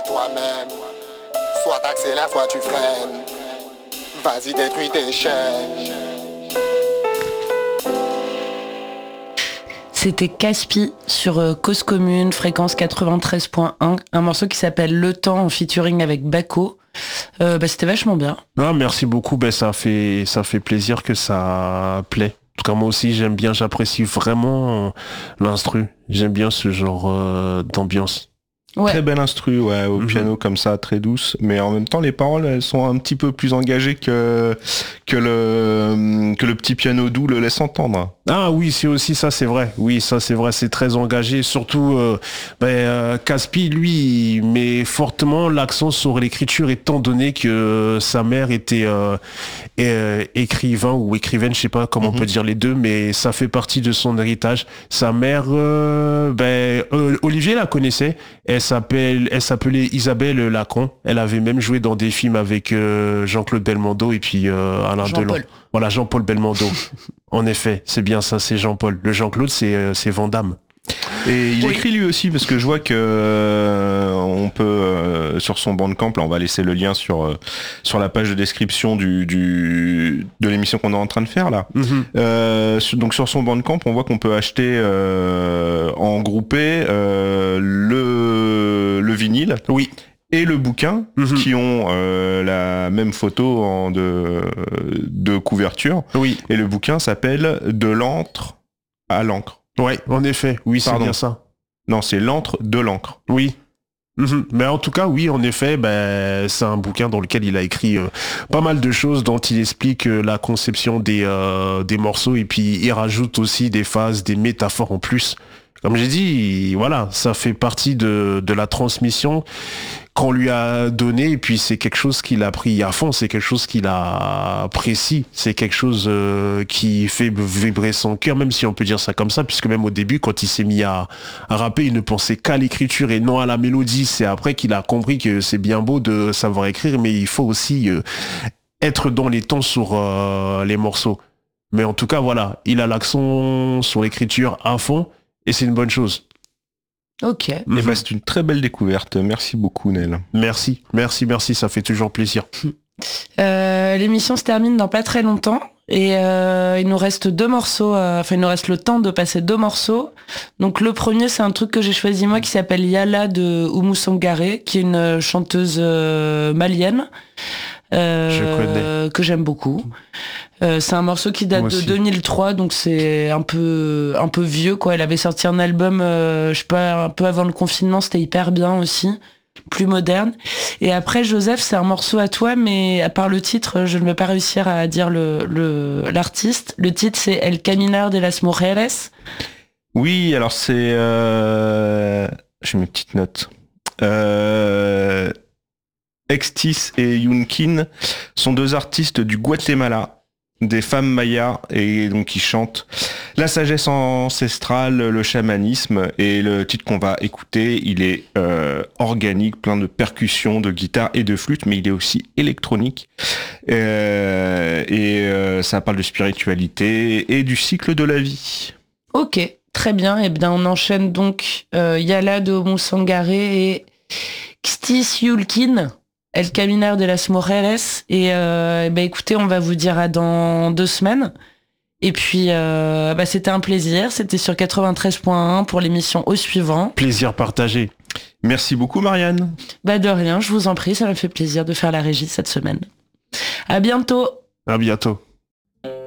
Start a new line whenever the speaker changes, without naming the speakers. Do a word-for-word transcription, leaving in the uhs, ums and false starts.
toi-même. Soit t'accélères, soit tu freines. Vas-y, détruis tes chaînes.
C'était Caspi sur euh, Cause Commune, fréquence quatre-vingt-treize point un, un morceau qui s'appelle Le Temps en featuring avec Bako. Euh, bah, c'était vachement bien.
Ah, merci beaucoup, bah, ça fait ça fait plaisir que ça plaît. En tout cas, moi aussi, j'aime bien, j'apprécie vraiment l'instru. J'aime bien ce genre euh, d'ambiance.
Ouais.
Très belle instru, ouais, au mmh. piano comme ça, très douce. Mais en même temps, les paroles, elles sont un petit peu plus engagées que que le que le petit piano doux le laisse entendre.
Ah oui, c'est aussi ça, c'est vrai. Oui, ça c'est vrai, c'est très engagé. Surtout, euh, ben, euh, Caspi, lui, il met fortement l'accent sur l'écriture, étant donné que sa mère était euh, é- écrivain ou écrivaine, je sais pas comment mmh. on peut dire les deux, mais ça fait partie de son héritage. Sa mère, euh, ben, euh, Olivier la connaissait. Elle s'appelle, elle s'appelait Isabelle Lacon. Elle avait même joué dans des films avec euh, Jean-Claude Belmondo et puis euh, Alain Delon. Voilà, Jean-Paul Belmondo. En effet, c'est bien ça, c'est Jean-Paul. Le Jean-Claude, c'est euh, c'est Van Damme.
Et il
oui.
écrit lui aussi, parce que je vois que euh, on peut euh, sur son Bandcamp, là on va laisser le lien sur euh, sur la page de description du, du de l'émission qu'on est en train de faire là. Mm-hmm. Euh, donc sur son Bandcamp, on voit qu'on peut acheter euh, en groupé euh, le le vinyle.
Oui.
Et le bouquin, mmh. qui ont euh, la même photo en de, de couverture.
Oui.
Et le bouquin s'appelle De l'encre à l'encre.
Ouais, en effet. Oui, c'est bien ça.
Non, c'est l'encre de l'encre.
Oui. Mmh. Mais en tout cas, oui, en effet, ben, c'est un bouquin dans lequel il a écrit euh, pas mal de choses dont il explique euh, la conception des, euh, des morceaux et puis il rajoute aussi des phases, des métaphores en plus. Comme j'ai dit, voilà, ça fait partie de, de la transmission qu'on lui a donné et puis c'est quelque chose qu'il a pris à fond, c'est quelque chose qu'il a apprécié, c'est quelque chose euh, qui fait vibrer son cœur, même si on peut dire ça comme ça, puisque même au début, quand il s'est mis à, à rapper, il ne pensait qu'à l'écriture et non à la mélodie. C'est après qu'il a compris que c'est bien beau de savoir écrire, mais il faut aussi euh, être dans les temps sur euh, les morceaux. Mais en tout cas, voilà, il a l'accent sur l'écriture à fond. Et c'est une bonne chose.
Ok.
Et mmh. bah, c'est une très belle découverte. Merci beaucoup, Nel.
Merci, merci, merci. Ça fait toujours plaisir.
Euh, l'émission se termine dans pas très longtemps. Et euh, il nous reste deux morceaux. Euh, enfin, il nous reste le temps de passer deux morceaux. Donc, le premier, c'est un truc que j'ai choisi moi qui s'appelle Yala de Oumou Sangaré, qui est une chanteuse euh, malienne. Euh,
Je connais.
Que j'aime beaucoup. Euh, c'est un morceau qui date de deux mille trois, donc c'est un peu un peu vieux quoi. Elle avait sorti un album, euh, je sais pas, un peu avant le confinement, c'était hyper bien aussi, plus moderne. Et après Joseph, c'est un morceau à toi, mais à part le titre, je ne vais pas réussir à dire le, le l'artiste. Le titre c'est El Caminar de las Mujeres.
Oui, alors c'est, euh... j'ai mes petites notes. Euh... Extis et Yunkin sont deux artistes du Guatemala, des femmes mayas, et donc qui chantent la sagesse ancestrale, le chamanisme, et le titre qu'on va écouter, il est euh, organique, plein de percussions, de guitare et de flûte, mais il est aussi électronique, euh, et euh, ça parle de spiritualité et du cycle de la vie.
Ok, très bien, et bien on enchaîne donc euh, Yala de Oumou Sangaré et Extis Yulkin. El Caminar de las Mujeres et euh, bah écoutez, on va vous dire à dans deux semaines. Et puis euh, bah c'était un plaisir, c'était sur quatre-vingt-treize point un pour l'émission Au Suivant.
Plaisir partagé.
Merci beaucoup Marianne.
Bah de rien, je vous en prie, ça m'a fait plaisir de faire la régie cette semaine. À bientôt.
À bientôt.